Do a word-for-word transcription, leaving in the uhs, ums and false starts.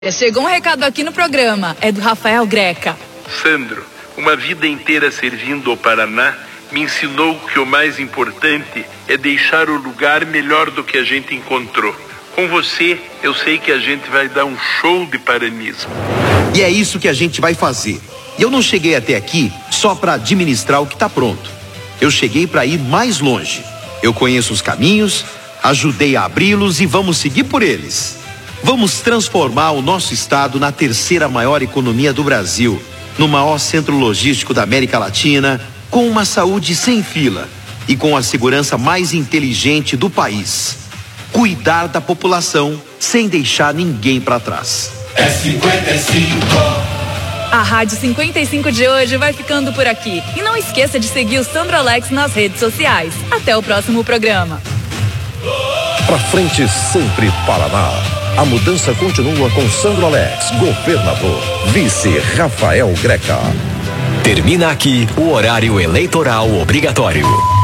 Chegou um recado aqui no programa, é do Rafael Greca. Sandro, uma vida inteira servindo ao Paraná me ensinou que o mais importante é deixar o lugar melhor do que a gente encontrou. Com você, eu sei que a gente vai dar um show de paranismo. E é isso que a gente vai fazer. E eu não cheguei até aqui só para administrar o que está pronto. Eu cheguei para ir mais longe. Eu conheço os caminhos, ajudei a abri-los e vamos seguir por eles. Vamos transformar o nosso estado na terceira maior economia do Brasil, no maior centro logístico da América Latina, com uma saúde sem fila e com a segurança mais inteligente do país. Cuidar da população sem deixar ninguém para trás. É cinquenta e cinco. A Rádio cinquenta e cinco de hoje vai ficando por aqui. E não esqueça de seguir o Sandro Alex nas redes sociais. Até o próximo programa. Pra frente sempre Paraná. A mudança continua com Sandro Alex, governador. Vice Rafael Greca. Termina aqui o horário eleitoral obrigatório.